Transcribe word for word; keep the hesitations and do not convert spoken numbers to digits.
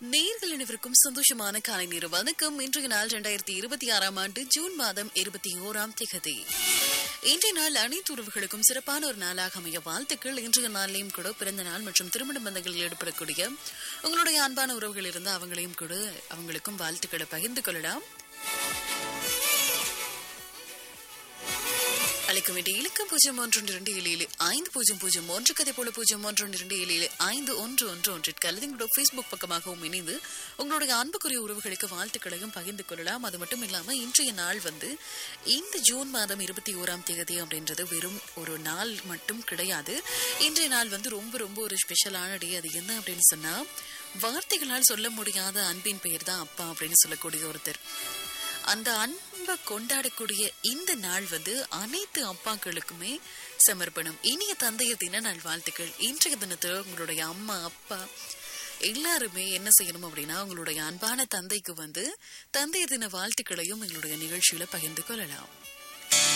நேர்கள் அனைவருக்கும் சந்தோஷமான காலை நேர வணக்கம். இன்றைய நாள் இரண்டாயிரத்தி இருபத்தி ஆறாம் ஆண்டு ஜூன் மாதம் இருபத்தி ஓராம் திகதி. இன்றைய நாள் அனைத்து உறவுகளுக்கும் சிறப்பான ஒரு நாளாக அமைய வாழ்த்துக்கள். இன்றைய நாளையும் கூட பிறந்த நாள் மற்றும் திருமண பந்தங்களில் ஈடுபடக்கூடிய உங்களுடைய அன்பான உறவுகள் இருந்தால் அவங்களையும் கூட அவங்களுக்கும் வாழ்த்துக்களை பகிர்ந்து கொள்ளலாம். அழைக்க வேண்டிய இலக்கம் பூஜ்ஜியம் ஒன்று இரண்டு ஏழு ஏழு ஐந்து பூஜ்ஜியம் பூஜ்ஜியம் ஒன்று கதை போல பூஜ்ஜியம் ஒன்று இரண்டு ஏழு ஏழு ஐந்து ஒன்று ஒன்று ஒன்றிற்கு அல்லது எங்களோட ஃபேஸ்புக் பக்கமாகவும் இணைந்து உங்களுடைய அன்புக்குரிய உறவுகளுக்கு வாழ்த்துக்களையும் பகிர்ந்து கொள்ளலாம். அது மட்டும் இல்லாம இன்றைய நாள் வந்து இந்த ஜூன் மாதம் இருபத்தி ஓராம் தேதி அப்படின்றது வெறும் ஒரு நாள் மட்டும் கிடையாது. இன்றைய நாள் வந்து ரொம்ப ரொம்ப ஒரு ஸ்பெஷலான டே. அது என்ன அப்படின்னு சொன்னா, வார்த்தைகளால் சொல்ல முடியாத அன்பின் பெயர் தான் அப்பா அப்படின்னு சொல்லக்கூடிய ஒருத்தர். அந்த அன்பை கொண்டாடக்கூடிய இந்த நாள் வந்து அனைத்து அப்பாக்களுக்குமே சமர்ப்பணம். இனிய தந்தையர் தின நாள் வாழ்த்துக்கள். இன்றைய தினத்துல உங்களுடைய அம்மா அப்பா எல்லாருமே என்ன செய்யணும் அப்படின்னா, உங்களுடைய அன்பான தந்தைக்கு வந்து தந்தையர் தின வாழ்த்துக்களையும் எங்களுடைய நிகழ்ச்சியில பகிர்ந்து கொள்ளலாம்.